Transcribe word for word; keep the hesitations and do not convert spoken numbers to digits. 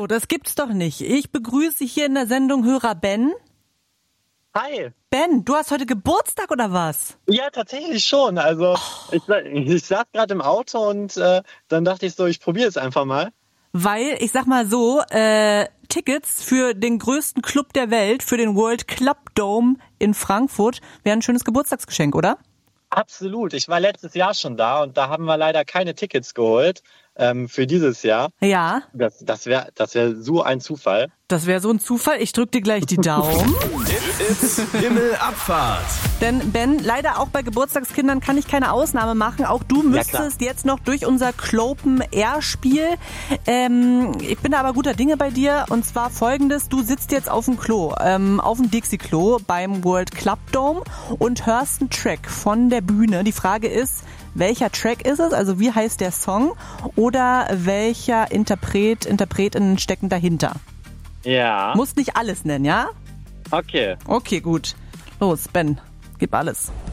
Also, das gibt's doch nicht. Ich begrüße hier in der Sendung Hörer Ben. Hi. Ben, du hast heute Geburtstag oder was? Ja, tatsächlich schon. Also Oh. ich, ich saß gerade im Auto und äh, dann dachte ich so, ich probiere es einfach mal. Weil, ich sag mal so, äh, Tickets für den größten Club der Welt, für den World Club Dome in Frankfurt, wären ein schönes Geburtstagsgeschenk, oder? Absolut. Ich war letztes Jahr schon da und da haben wir leider keine Tickets geholt ähm, für dieses Jahr. Ja, Das, das wäre das wär so ein Zufall. das wäre so ein Zufall. Ich drück dir gleich die Daumen. It's Himmelabfahrt. Denn Ben, leider auch bei Geburtstagskindern kann ich keine Ausnahme machen. Auch du müsstest jetzt noch durch unser Clopen-Air-Spiel. Ähm, ich bin da aber guter Dinge bei dir. Und zwar folgendes, du sitzt jetzt auf dem Klo, ähm, auf dem Dixie-Klo beim World Club Dome und hörst einen Track von der Bühne. Die Frage ist, welcher Track ist es? Also wie heißt der Song? Oder welcher Interpret, Interpretinnen stecken dahinter? Ja. Musst nicht alles nennen, ja? Okay. Okay, gut. Los, Ben, gib alles.